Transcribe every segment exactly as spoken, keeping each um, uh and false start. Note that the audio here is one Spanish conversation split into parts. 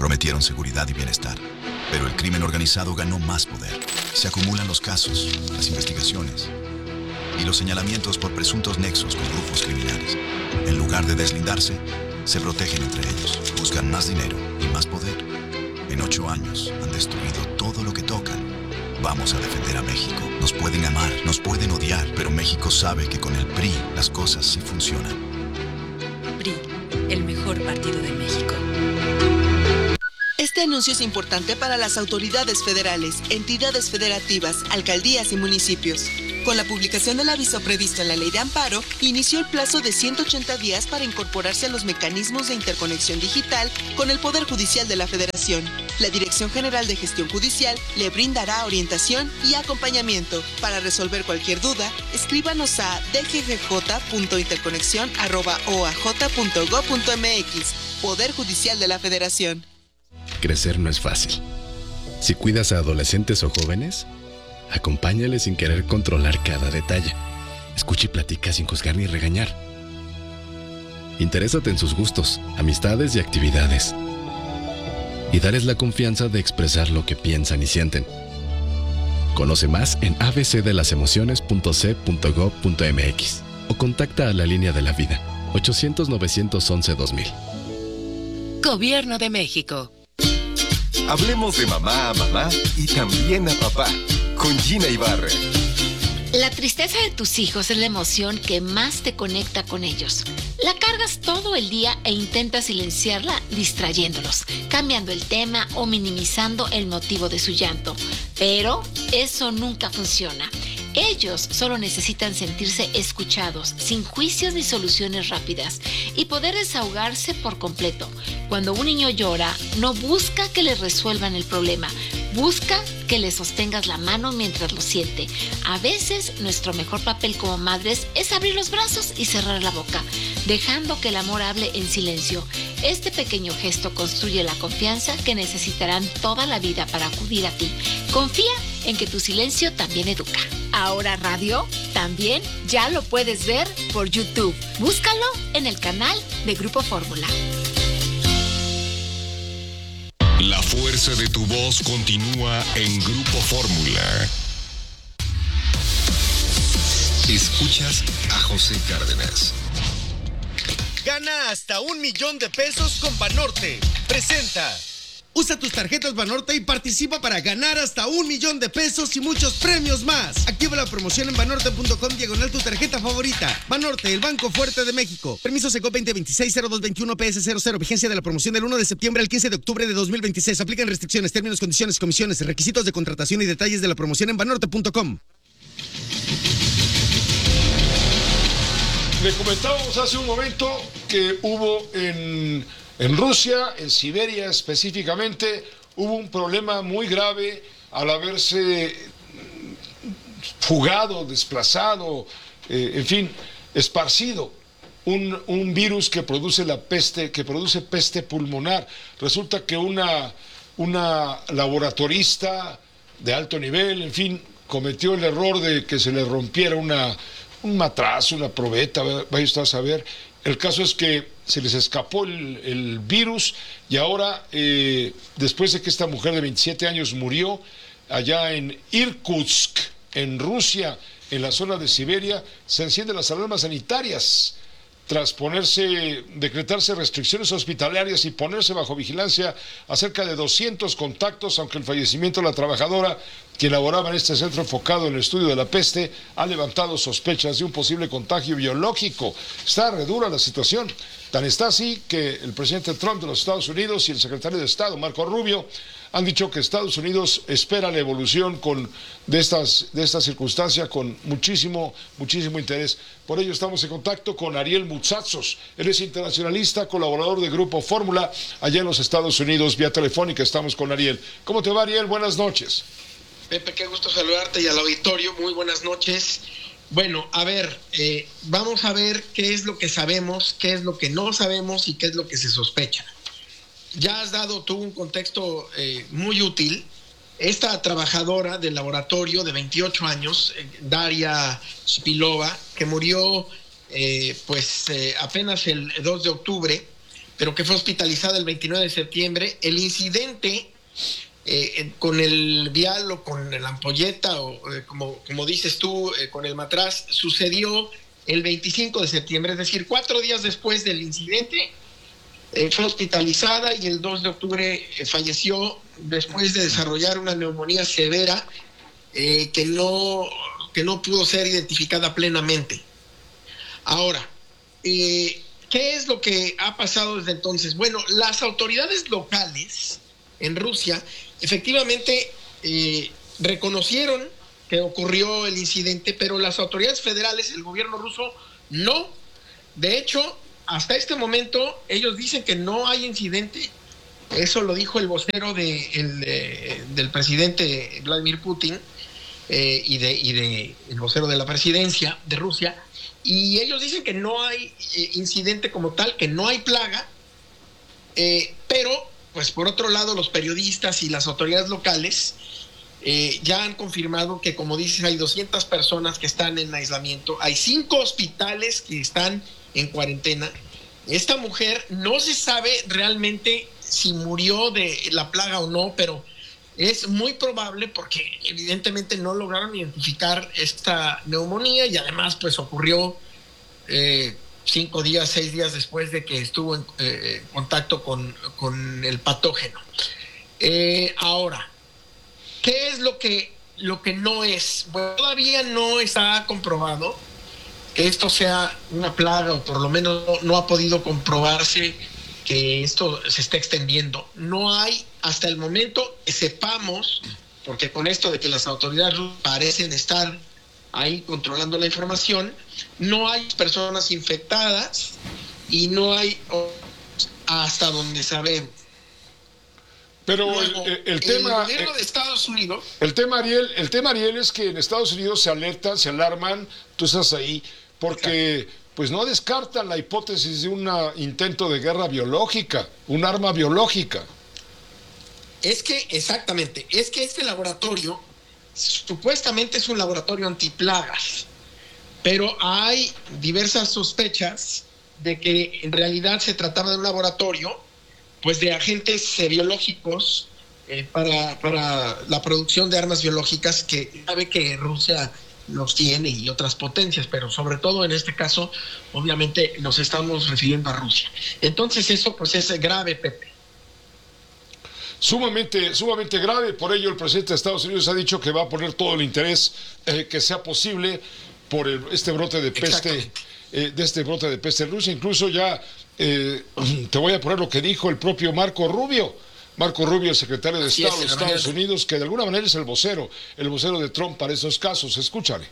Prometieron seguridad y bienestar, pero el crimen organizado ganó más poder. Se acumulan los casos, las investigaciones y los señalamientos por presuntos nexos con grupos criminales. En lugar de deslindarse, se protegen entre ellos, buscan más dinero y más poder. En ocho años han destruido todo lo que tocan. Vamos a defender a México. Nos pueden amar, nos pueden odiar, pero México sabe que con el P R I las cosas sí funcionan. P R I, el mejor partido de México. Este anuncio es importante para las autoridades federales, entidades federativas, alcaldías y municipios. Con la publicación del aviso previsto en la Ley de Amparo, inició el plazo de ciento ochenta días para incorporarse a los mecanismos de interconexión digital con el Poder Judicial de la Federación. La Dirección General de Gestión Judicial le brindará orientación y acompañamiento. Para resolver cualquier duda, escríbanos a d g g j punto interconexión arroba o a j punto gob punto m x. Poder Judicial de la Federación. Crecer no es fácil. Si cuidas a adolescentes o jóvenes, acompáñales sin querer controlar cada detalle. Escucha y platica sin juzgar ni regañar. Interésate en sus gustos, amistades y actividades. Y darles la confianza de expresar lo que piensan y sienten. Conoce más en a b c de las emociones punto c punto gob punto m x o contacta a la línea de la vida ochocientos, novecientos once, dos mil. Gobierno de México. Hablemos de mamá a mamá y también a papá, con Gina Ibarra. La tristeza de tus hijos es la emoción que más te conecta con ellos. La cargas todo el día e intentas silenciarla distrayéndolos, cambiando el tema o minimizando el motivo de su llanto. Pero eso nunca funciona. Ellos solo necesitan sentirse escuchados, sin juicios ni soluciones rápidas, y poder desahogarse por completo. Cuando un niño llora, no busca que le resuelvan el problema, busca que le sostengas la mano mientras lo siente. A veces, nuestro mejor papel como madres es abrir los brazos y cerrar la boca, dejando que el amor hable en silencio. Este pequeño gesto construye la confianza que necesitarán toda la vida para acudir a ti. Confía en que tu silencio también educa. Ahora Radio también ya lo puedes ver por YouTube. Búscalo en el canal de Grupo Fórmula. La fuerza de tu voz continúa en Grupo Fórmula. Escuchas a José Cárdenas. Gana hasta un millón de pesos con Banorte. Presenta. Usa tus tarjetas Banorte y participa para ganar hasta un millón de pesos y muchos premios más. Activa la promoción en banorte punto com diagonal tu tarjeta favorita. Banorte, el banco fuerte de México. Permiso Secop veinte veintiséis cero dos veintiuno P S cero cero. Vigencia de la promoción del uno de septiembre al quince de octubre de dos mil veintiséis. Aplican restricciones, términos, condiciones, comisiones, requisitos de contratación y detalles de la promoción en banorte punto com. Le comentábamos hace un momento que hubo en, en Rusia, en Siberia específicamente, hubo un problema muy grave al haberse fugado, desplazado, eh, en fin, esparcido un, un virus que produce la peste, que produce peste pulmonar. Resulta que una, una laboratorista de alto nivel, en fin, cometió el error de que se le rompiera una... un matrazo, una probeta, vaya usted a saber. El caso es que se les escapó el, el virus y ahora, eh, después de que esta mujer de veintisiete años murió allá en Irkutsk, en Rusia, en la zona de Siberia, se encienden las alarmas sanitarias tras ponerse, decretarse restricciones hospitalarias y ponerse bajo vigilancia a cerca de doscientos contactos, aunque el fallecimiento de la trabajadora, quien laboraba en este centro enfocado en el estudio de la peste, ha levantado sospechas de un posible contagio biológico. Está re dura la situación. Tan está así que el presidente Trump de los Estados Unidos y el secretario de Estado, Marco Rubio, han dicho que Estados Unidos espera la evolución con, de, estas, de esta circunstancia con muchísimo, muchísimo interés. Por ello estamos en contacto con Ariel Mutsatsos. Él es internacionalista, colaborador de Grupo Fórmula, allá en los Estados Unidos, vía telefónica. Estamos con Ariel. ¿Cómo te va, Ariel? Buenas noches. Pepe, qué gusto saludarte y al auditorio. Muy buenas noches. Bueno, a ver, eh, vamos a ver qué es lo que sabemos, qué es lo que no sabemos y qué es lo que se sospecha. Ya has dado tú un contexto eh, muy útil. Esta trabajadora del laboratorio de veintiocho años, eh, Daria Spilova, que murió eh, pues eh, apenas el dos de octubre, pero que fue hospitalizada el veintinueve de septiembre. El incidente eh, con el vial o con la ampolleta, o eh, como, como dices tú, eh, con el matraz, sucedió el veinticinco de septiembre, es decir, cuatro días después del incidente. Eh, fue hospitalizada y el dos de octubre eh, falleció después de desarrollar una neumonía severa eh, que no, que no pudo ser identificada plenamente. Ahora, eh, ¿qué es lo que ha pasado desde entonces? Bueno, las autoridades locales en Rusia efectivamente eh, reconocieron que ocurrió el incidente, pero las autoridades federales, el gobierno ruso, no. De hecho, hasta este momento, ellos dicen que no hay incidente. Eso lo dijo el vocero de, el, de, del presidente Vladimir Putin eh, y, de, y de el vocero de la presidencia de Rusia. Y ellos dicen que no hay eh, incidente como tal, que no hay plaga. Eh, pero, pues por otro lado, los periodistas y las autoridades locales eh, ya han confirmado que, como dices, hay doscientas personas que están en aislamiento. Hay cinco hospitales que están en cuarentena. Esta mujer no se sabe realmente si murió de la plaga o no, pero es muy probable porque evidentemente no lograron identificar esta neumonía y además pues ocurrió eh, cinco días, seis días después de que estuvo en eh, contacto con, con el patógeno. Eh, ahora, ¿qué es lo que, lo que no es? Bueno, todavía no está comprobado que esto sea una plaga, o por lo menos no, no ha podido comprobarse que esto se está extendiendo. No hay, hasta el momento, que sepamos, porque con esto de que las autoridades parecen estar ahí controlando la información, no hay personas infectadas y no hay, hasta donde sabemos. Pero Luego, el, el tema, el gobierno de Estados Unidos, el tema Ariel, el tema Ariel es que en Estados Unidos se alertan, se alarman, tú estás ahí, porque exacto, pues no descartan la hipótesis de un intento de guerra biológica, un arma biológica. Es que, exactamente, es que este laboratorio supuestamente es un laboratorio antiplagas, pero hay diversas sospechas de que en realidad se trataba de un laboratorio pues de agentes biológicos eh, para, para la producción de armas biológicas, que sabe que Rusia los tiene y otras potencias, pero sobre todo en este caso obviamente nos estamos refiriendo a Rusia. Entonces eso pues es grave, Pepe. Sumamente, sumamente grave. Por ello el presidente de Estados Unidos ha dicho que va a poner todo el interés eh, que sea posible por el, este brote de peste, eh, de este brote de peste en Rusia. Incluso ya eh, te voy a poner lo que dijo el propio Marco Rubio. Marco Rubio, el secretario de Estado de Estados Unidos, que de alguna manera es el vocero, el vocero de Trump para esos casos. Escúchale.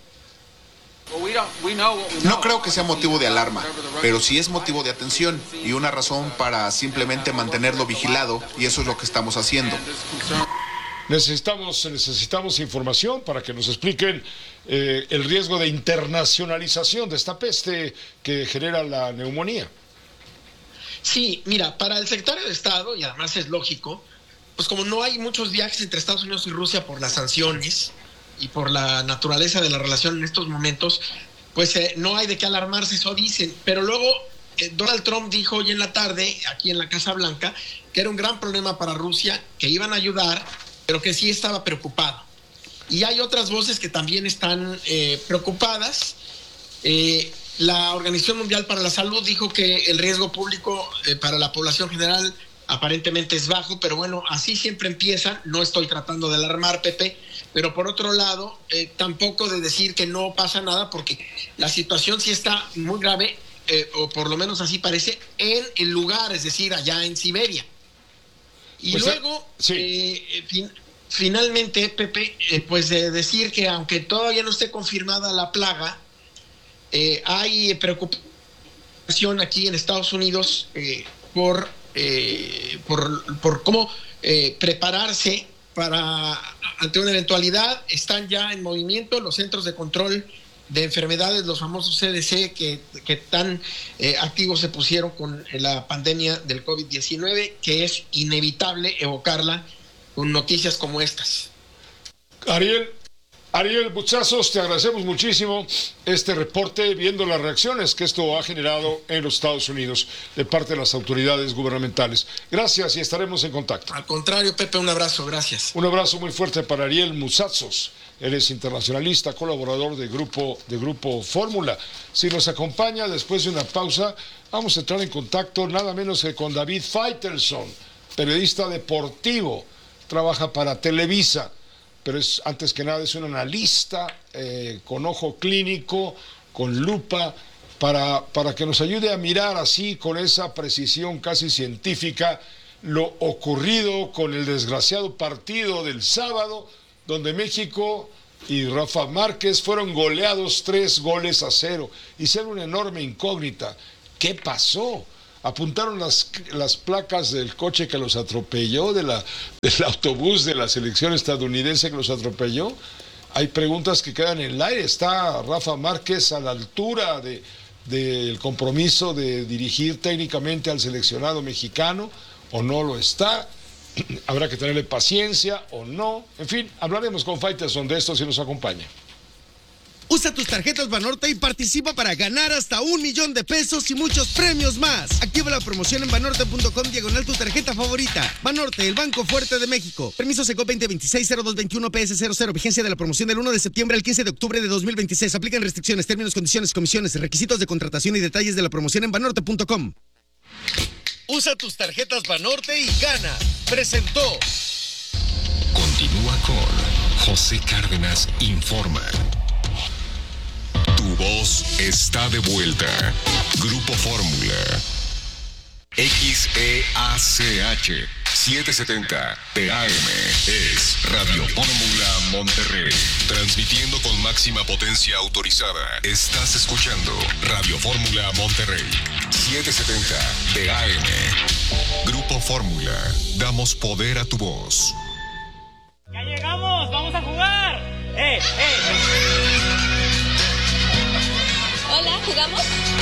No creo que sea motivo de alarma, pero sí es motivo de atención y una razón para simplemente mantenerlo vigilado, y eso es lo que estamos haciendo. Necesitamos, necesitamos información para que nos expliquen eh, el riesgo de internacionalización de esta peste que genera la neumonía. Sí, mira, para el secretario de Estado, y además es lógico, pues como no hay muchos viajes entre Estados Unidos y Rusia por las sanciones y por la naturaleza de la relación en estos momentos, pues eh, no hay de qué alarmarse, eso dicen. Pero luego eh, Donald Trump dijo hoy en la tarde, aquí en la Casa Blanca, que era un gran problema para Rusia, que iban a ayudar, pero que sí estaba preocupado. Y hay otras voces que también están eh, preocupadas. Eh, La Organización Mundial para la Salud dijo que el riesgo público eh, para la población general aparentemente es bajo, pero bueno, así siempre empieza. No estoy tratando de alarmar, Pepe, pero por otro lado, eh, tampoco de decir que no pasa nada, porque la situación sí está muy grave, eh, o por lo menos así parece, en el lugar, es decir, allá en Siberia. Y pues luego, sí. eh, fin, finalmente, Pepe, eh, pues de decir que aunque todavía no esté confirmada la plaga, Eh, hay preocupación aquí en Estados Unidos eh, por, eh, por, por cómo eh, prepararse para ante una eventualidad. Están ya en movimiento los centros de control de enfermedades, los famosos C D C, que, que tan eh, activos se pusieron con la pandemia del COVID diecinueve, que es inevitable evocarla con noticias como estas. Ariel, Ariel Buchazos, te agradecemos muchísimo este reporte, viendo las reacciones que esto ha generado en los Estados Unidos de parte de las autoridades gubernamentales. Gracias y estaremos en contacto. Al contrario, Pepe, un abrazo, gracias. Un abrazo muy fuerte para Ariel Buchazos. Él es internacionalista, colaborador de Grupo, de Grupo Fórmula. Si nos acompaña después de una pausa, vamos a entrar en contacto nada menos que con David Faitelson, periodista deportivo, trabaja para Televisa, pero es, antes que nada, es un analista eh, con ojo clínico, con lupa, para, para que nos ayude a mirar así, con esa precisión casi científica, lo ocurrido con el desgraciado partido del sábado, donde México y Rafa Márquez fueron goleados tres goles a cero. Hicieron una enorme incógnita. ¿Qué pasó? Apuntaron las, las placas del coche que los atropelló, de la, del autobús de la selección estadounidense que los atropelló. Hay preguntas que quedan en el aire. ¿Está Rafa Márquez a la altura de, del compromiso de dirigir técnicamente al seleccionado mexicano o no lo está? Habrá que tenerle paciencia o no. En fin, hablaremos con Faitelson de esto si nos acompaña. Usa tus tarjetas Banorte y participa para ganar hasta un millón de pesos y muchos premios más. Activa la promoción en banorte punto com diagonal tu tarjeta favorita. Banorte, el banco fuerte de México. Permiso Secop veinte veintiséis cero dos veintiuno P S cero cero. Vigencia de la promoción del uno de septiembre al quince de octubre de dos mil veintiséis. Aplican restricciones, términos, condiciones, comisiones, requisitos de contratación y detalles de la promoción en banorte punto com. Usa tus tarjetas Banorte y gana. Presentó. Continúa con José Cárdenas Informa. Tu voz está de vuelta. Grupo Fórmula. X E A C H setecientos setenta P A M es Radio Fórmula Monterrey. Transmitiendo con máxima potencia autorizada. Estás escuchando Radio Fórmula Monterrey. setecientos setenta P A M. Grupo Fórmula. Damos poder a tu voz. ¡Ya llegamos! ¡Vamos a jugar! ¡Eh, eh! Hola, ¿jugamos?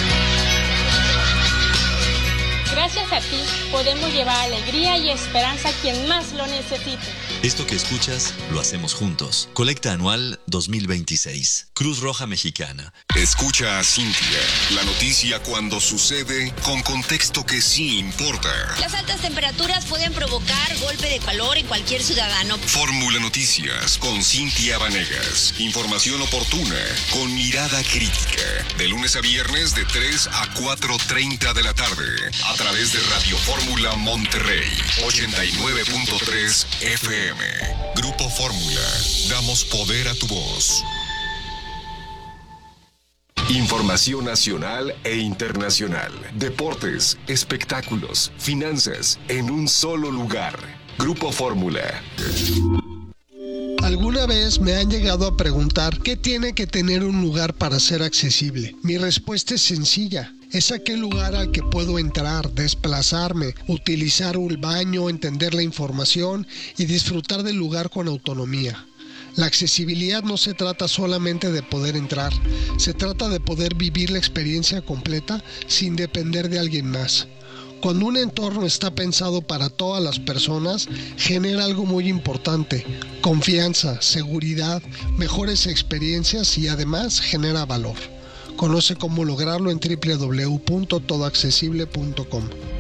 Gracias a ti podemos llevar alegría y esperanza a quien más lo necesite. Esto que escuchas lo hacemos juntos. Colecta anual dos mil veintiséis. Cruz Roja Mexicana. Escucha a Cintia. La noticia cuando sucede con contexto que sí importa. Las altas temperaturas pueden provocar golpe de calor en cualquier ciudadano. Fórmula Noticias con Cintia Vanegas. Información oportuna con mirada crítica. De lunes a viernes de tres a cuatro treinta de la tarde. A través de Radio Fórmula Monterrey. ochenta y nueve punto tres F M. Grupo Fórmula. Damos poder a tu voz. Información nacional e internacional. Deportes, espectáculos, finanzas, en un solo lugar. Grupo Fórmula. Alguna vez me han llegado a preguntar qué tiene que tener un lugar para ser accesible. Mi respuesta es sencilla. Es aquel lugar al que puedo entrar, desplazarme, utilizar un baño, entender la información y disfrutar del lugar con autonomía. La accesibilidad no se trata solamente de poder entrar, se trata de poder vivir la experiencia completa sin depender de alguien más. Cuando un entorno está pensado para todas las personas, genera algo muy importante: confianza, seguridad, mejores experiencias y además genera valor. Conoce cómo lograrlo en doble u doble u doble u punto todo accesible punto com.